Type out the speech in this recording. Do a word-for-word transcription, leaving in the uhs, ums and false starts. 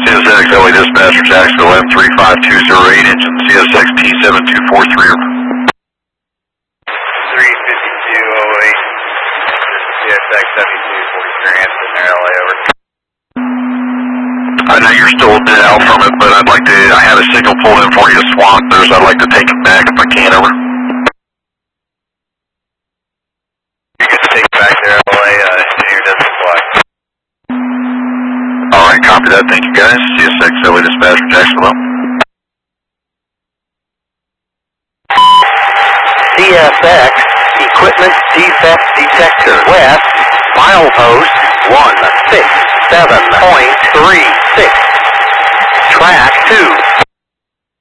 C S X L A dispatcher, Jacksonville M three five two zero eight, engine C S X T seven two four three. three fifty-two oh eight, C S X seventy-two forty-three, answer near L A, over. I know you're still a bit out from it, but I'd like to, I have a signal pulled in for you, Swan. There's, I'd like to take it back if I can, over. You can take it back there, L A, uh, engineer doesn't fly. Alright, copy that, thank you guys. C S X L A dispatcher, Jacksonville. C S X, equipment defect detector west, milepost one six seven point three six. Track two